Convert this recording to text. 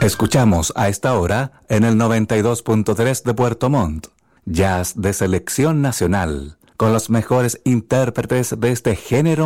Escuchamos a esta hora en el 92.3 de Puerto Montt, jazz de selección nacional, con los mejores intérpretes de este género